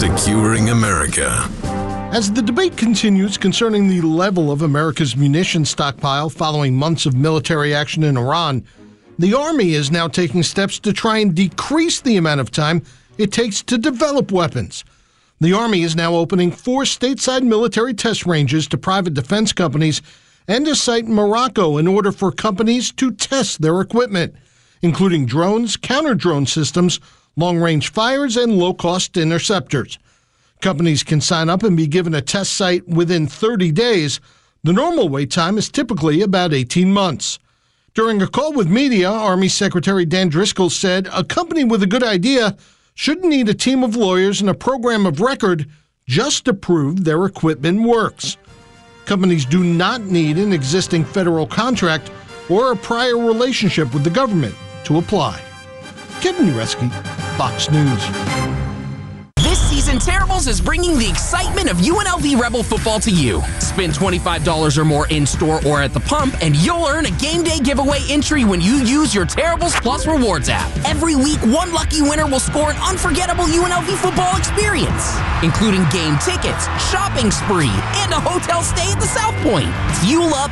securing America. As the debate continues concerning the level of America's munitions stockpile following months of military action in Iran, the Army is now taking steps to try and decrease the amount of time it takes to develop weapons. The Army is now opening 4 stateside military test ranges to private defense companies and a site in Morocco in order for companies to test their equipment, including drones, counter-drone systems, long-range fires, and low-cost interceptors. Companies can sign up and be given a test site within 30 days. The normal wait time is typically about 18 months. During a call with media, Army Secretary Dan Driscoll said a company with a good idea shouldn't need a team of lawyers and a program of record just to prove their equipment works. Companies do not need an existing federal contract or a prior relationship with the government to apply. Kevin Ureski, Fox News. This season, Terribles is bringing the excitement of UNLV Rebel football to you. Spend $25 or more in-store or at the pump, and you'll earn a game day giveaway entry when you use your Terribles Plus Rewards app. Every week, one lucky winner will score an unforgettable UNLV football experience, including game tickets, shopping spree, and a hotel stay at the South Point. Fuel up